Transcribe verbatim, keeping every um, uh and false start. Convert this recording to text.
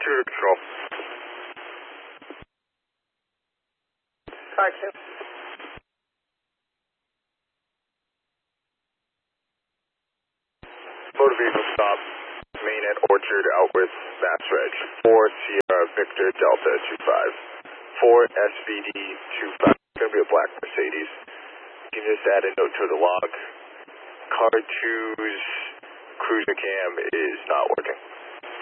two to control. Action. Motor vehicle stop, Main at Orchard out with Bass Ridge. four Sierra Victor Delta two five. four S V D two five. It's going to be a black Mercedes. You can just add a note to the log. Car two's cruiser cam is not working.